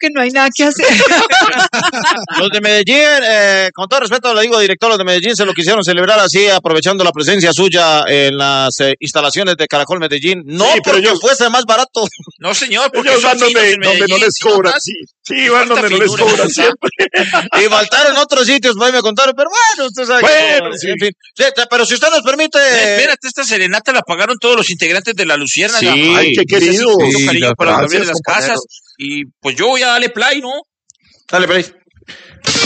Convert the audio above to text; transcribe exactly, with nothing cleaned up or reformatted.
que no hay nada que hacer. Los de Medellín, eh, con todo respeto le digo, director, los de Medellín se lo quisieron celebrar así, aprovechando la presencia suya en las eh, instalaciones de Caracol Medellín. No Sí, pero porque ellos- fuese más barato. No, señor, porque Ellos son van donde, finos en donde no Medellín, les ¿sí cobran, notas? sí. Sí, van Falta donde no les finura, cobran ¿verdad? siempre. Y faltaron otros sitios, pues ahí me contaron, pero bueno, usted sabe. Bueno, que, sí. En fin. Sí, pero si usted nos permite. Eh, Espérate, esta serenata la pagaron todos los integrantes de la Luciérnaga. Sí. Ay, qué Ese sí, querido. mucho Sí, cariño gracias, para los de las compañeros. casas. Y pues yo voy a darle play, ¿no? Dale, Play.